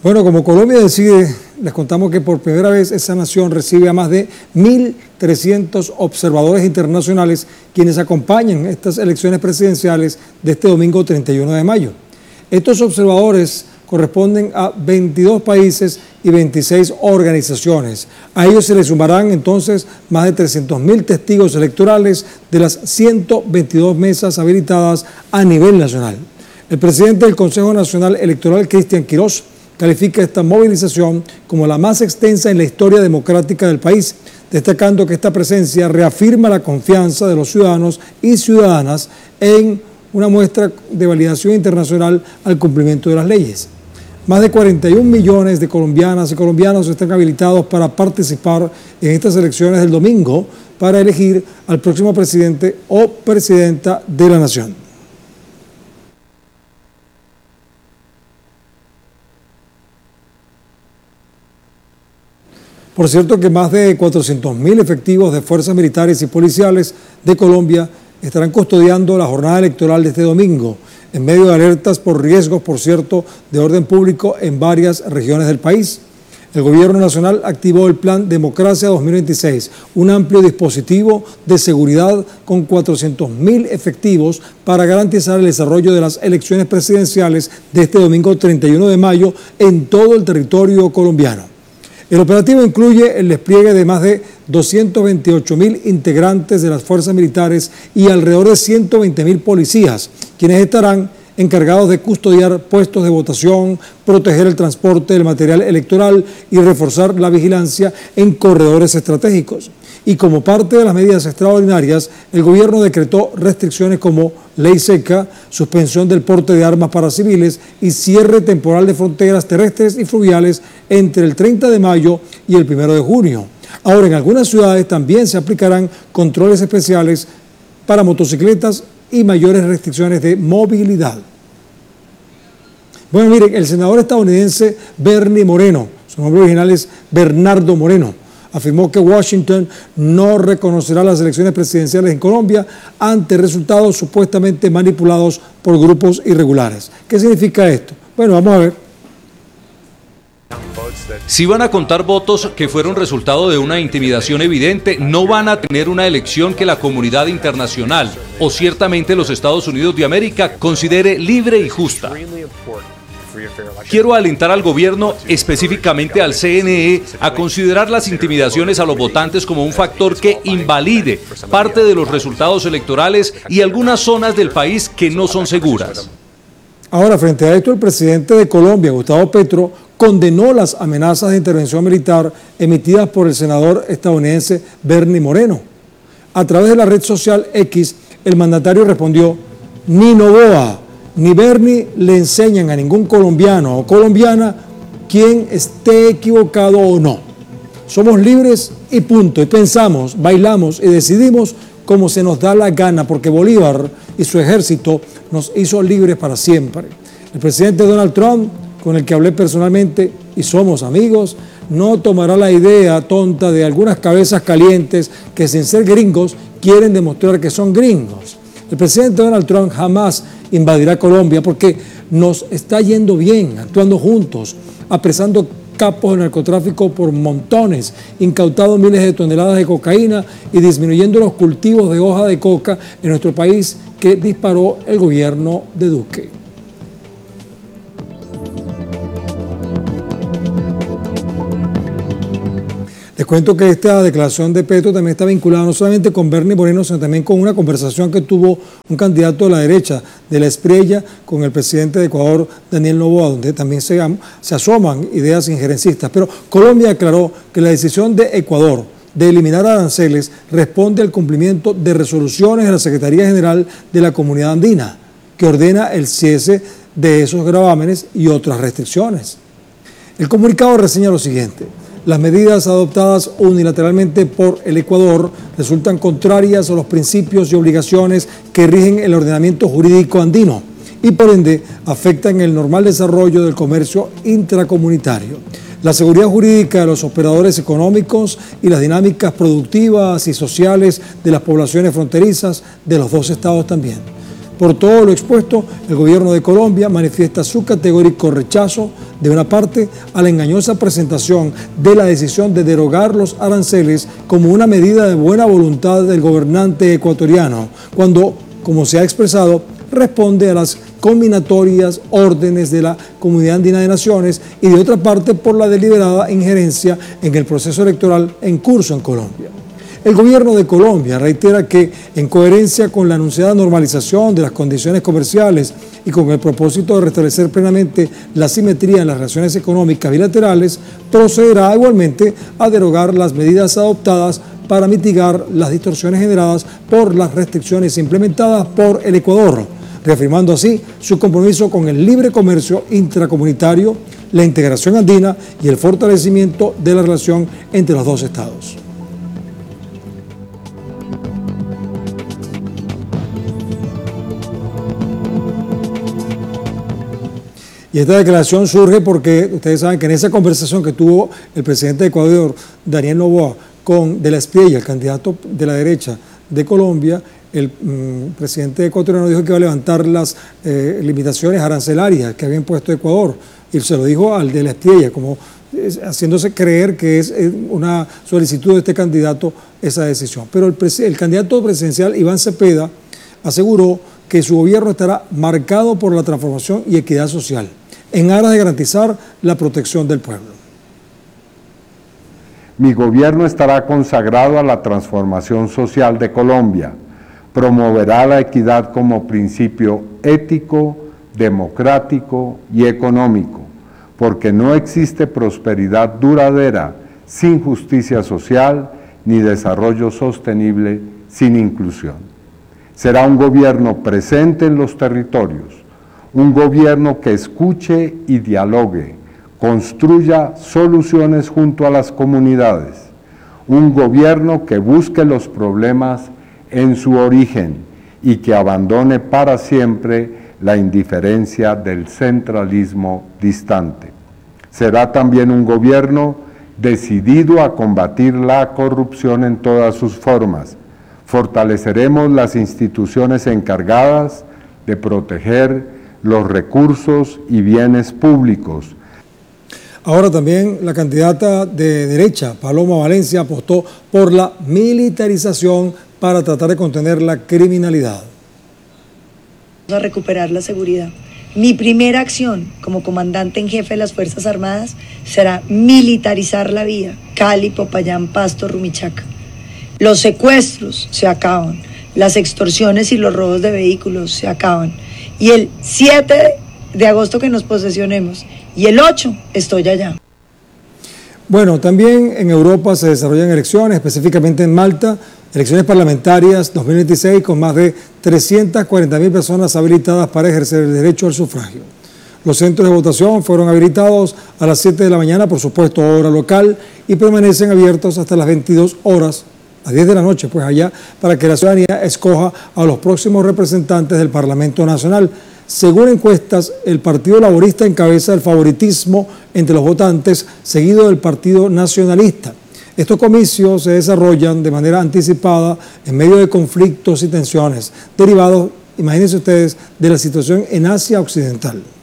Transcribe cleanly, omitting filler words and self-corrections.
Bueno, como Colombia decide, les contamos que por primera vez esa nación recibe a más de 1.300 observadores internacionales quienes acompañan estas elecciones presidenciales de este domingo 31 de mayo. Estos observadores corresponden a 22 países y 26 organizaciones. A ellos se les sumarán entonces más de 300.000 testigos electorales de las 122 mesas habilitadas a nivel nacional. El presidente del Consejo Nacional Electoral, Cristian Quirós, califica esta movilización como la más extensa en la historia democrática del país, destacando que esta presencia reafirma la confianza de los ciudadanos y ciudadanas en una muestra de validación internacional al cumplimiento de las leyes. Más de 41 millones de colombianas y colombianos están habilitados para participar en estas elecciones del domingo para elegir al próximo presidente o presidenta de la nación. Por cierto que más de 400.000 efectivos de fuerzas militares y policiales de Colombia estarán custodiando la jornada electoral de este domingo, en medio de alertas por riesgos, por cierto, de orden público en varias regiones del país. El gobierno nacional activó el Plan Democracia 2026, un amplio dispositivo de seguridad con 400.000 efectivos para garantizar el desarrollo de las elecciones presidenciales de este domingo 31 de mayo en todo el territorio colombiano. El operativo incluye el despliegue de más de 228.000 integrantes de las fuerzas militares y alrededor de 120.000 policías, quienes estarán encargados de custodiar puestos de votación, proteger el transporte del material electoral y reforzar la vigilancia en corredores estratégicos. Y como parte de las medidas extraordinarias, el gobierno decretó restricciones como ley seca, suspensión del porte de armas para civiles y cierre temporal de fronteras terrestres y fluviales entre el 30 de mayo y el 1 de junio. Ahora, en algunas ciudades también se aplicarán controles especiales para motocicletas y mayores restricciones de movilidad. Bueno, miren, el senador estadounidense Bernie Moreno, su nombre original es Bernardo Moreno, afirmó que Washington no reconocerá las elecciones presidenciales en Colombia ante resultados supuestamente manipulados por grupos irregulares. ¿Qué significa esto? Bueno, vamos a ver. Si van a contar votos que fueron resultado de una intimidación evidente, no van a tener una elección que la comunidad internacional o ciertamente los Estados Unidos de América considere libre y justa. Quiero alentar al gobierno, específicamente al CNE, a considerar las intimidaciones a los votantes como un factor que invalide parte de los resultados electorales y algunas zonas del país que no son seguras. Ahora, frente a esto, el presidente de Colombia, Gustavo Petro, condenó las amenazas de intervención militar emitidas por el senador estadounidense Bernie Moreno. A través de la red social X, el mandatario respondió: ni Noboa ni Bernie le enseñan a ningún colombiano o colombiana quien esté equivocado o no. Somos libres y punto, y pensamos, bailamos y decidimos como se nos da la gana, porque Bolívar y su ejército nos hizo libres para siempre. El presidente Donald Trump, con el que hablé personalmente y somos amigos, no tomará la idea tonta de algunas cabezas calientes que sin ser gringos quieren demostrar que son gringos. El presidente Donald Trump jamás invadirá Colombia porque nos está yendo bien, actuando juntos, apresando capos de narcotráfico por montones, incautado miles de toneladas de cocaína y disminuyendo los cultivos de hoja de coca en nuestro país que disparó el gobierno de Duque. Les cuento que esta declaración de Petro también está vinculada no solamente con Bernie Moreno, sino también con una conversación que tuvo un candidato de la derecha, de la Espriella, con el presidente de Ecuador, Daniel Noboa, donde también se asoman ideas injerencistas. Pero Colombia aclaró que la decisión de Ecuador de eliminar aranceles responde al cumplimiento de resoluciones de la Secretaría General de la Comunidad Andina, que ordena el cese de esos gravámenes y otras restricciones. El comunicado reseña lo siguiente: las medidas adoptadas unilateralmente por el Ecuador resultan contrarias a los principios y obligaciones que rigen el ordenamiento jurídico andino y por ende afectan el normal desarrollo del comercio intracomunitario, la seguridad jurídica de los operadores económicos y las dinámicas productivas y sociales de las poblaciones fronterizas de los dos estados también. Por todo lo expuesto, el gobierno de Colombia manifiesta su categórico rechazo, de una parte, a la engañosa presentación de la decisión de derogar los aranceles como una medida de buena voluntad del gobernante ecuatoriano, cuando, como se ha expresado, responde a las combinatorias órdenes de la Comunidad Andina de Naciones, y de otra parte por la deliberada injerencia en el proceso electoral en curso en Colombia. El gobierno de Colombia reitera que, en coherencia con la anunciada normalización de las condiciones comerciales y con el propósito de restablecer plenamente la simetría en las relaciones económicas bilaterales, procederá igualmente a derogar las medidas adoptadas para mitigar las distorsiones generadas por las restricciones implementadas por el Ecuador, reafirmando así su compromiso con el libre comercio intracomunitario, la integración andina y el fortalecimiento de la relación entre los dos estados. Y esta declaración surge porque ustedes saben que en esa conversación que tuvo el presidente de Ecuador, Daniel Noboa, con De la Espriella, el candidato de la derecha de Colombia, el presidente ecuatoriano dijo que iba a levantar las limitaciones arancelarias que había impuesto Ecuador, y se lo dijo al De la Espriella, como haciéndose creer que es una solicitud de este candidato esa decisión. Pero el candidato presidencial, Iván Cepeda, aseguró que su gobierno estará marcado por la transformación y equidad social, en aras de garantizar la protección del pueblo. Mi gobierno estará consagrado a la transformación social de Colombia, promoverá la equidad como principio ético, democrático y económico, porque no existe prosperidad duradera sin justicia social ni desarrollo sostenible sin inclusión. Será un gobierno presente en los territorios, un gobierno que escuche y dialogue, construya soluciones junto a las comunidades, un gobierno que busque los problemas en su origen y que abandone para siempre la indiferencia del centralismo distante. Será también un gobierno decidido a combatir la corrupción en todas sus formas. Fortaleceremos las instituciones encargadas de proteger los recursos y bienes públicos. Ahora también la candidata de derecha, Paloma Valencia, apostó por la militarización para tratar de contener la criminalidad. Vamos a recuperar la seguridad. Mi primera acción como comandante en jefe de las Fuerzas Armadas será militarizar la vía Cali, Popayán, Pasto, Rumichaca. Los secuestros se acaban, las extorsiones y los robos de vehículos se acaban. Y el 7 de agosto que nos posesionemos, y el 8 estoy allá. Bueno, también en Europa se desarrollan elecciones, específicamente en Malta, elecciones parlamentarias 2026 con más de 340.000 personas habilitadas para ejercer el derecho al sufragio. Los centros de votación fueron habilitados a las 7 de la mañana, por supuesto, hora local, y permanecen abiertos hasta las 22 horas, a 10 de la noche, pues allá, para que la ciudadanía escoja a los próximos representantes del Parlamento Nacional. Según encuestas, el Partido Laborista encabeza el favoritismo entre los votantes, seguido del Partido Nacionalista. Estos comicios se desarrollan de manera anticipada en medio de conflictos y tensiones derivados, imagínense ustedes, de la situación en Asia Occidental.